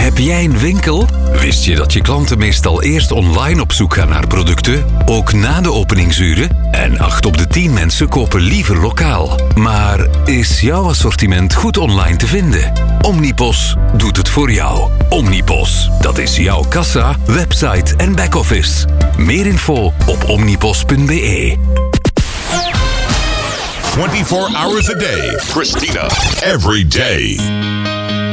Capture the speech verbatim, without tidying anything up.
Heb jij een winkel? Wist je dat je klanten meestal eerst online op zoek gaan naar producten, ook na de openingsuren? En acht op de tien mensen kopen liever lokaal. Maar is jouw assortiment goed online te vinden? Omnipos doet het voor jou. Omnipos, dat is jouw kassa, website en back-office. Meer info op omnipos punt b e. twenty-four hours a day. Christina. Every day.